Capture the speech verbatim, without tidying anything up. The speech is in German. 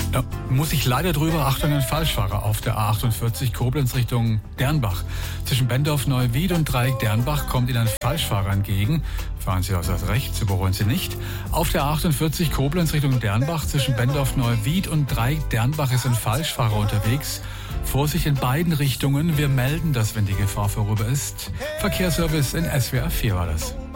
Da muss ich leider drüber. Achtung, ein Falschfahrer auf der A achtundvierzig Koblenz Richtung Dernbach. Zwischen Bendorf-Neuwied und Dreieck Dernbach kommt Ihnen ein Falschfahrer entgegen. Fahren Sie aus rechts, überholen Sie nicht. Auf der A achtundvierzig Koblenz Richtung Dernbach zwischen Bendorf-Neuwied und Dreieck Dernbach ist ein Falschfahrer unterwegs. Vorsicht in beiden Richtungen. Wir melden das, wenn die Gefahr vorüber ist. Verkehrsservice in S W R vier war das.